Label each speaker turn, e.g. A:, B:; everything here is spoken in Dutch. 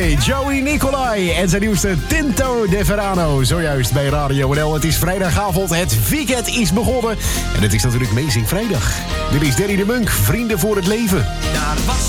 A: Joey Nicolai en zijn nieuwste Tinto de Verano. Zojuist bij Radio NL. Het is vrijdagavond, het weekend is begonnen. En het is natuurlijk Amazing Vrijdag. Dit is Danny de Munk, Vrienden voor het Leven.